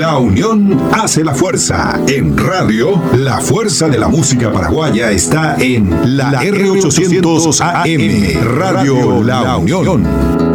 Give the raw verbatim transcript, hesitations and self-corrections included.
La unión hace la fuerza. En radio, la fuerza de la música paraguaya está en la R ochocientos A M, Radio La Unión.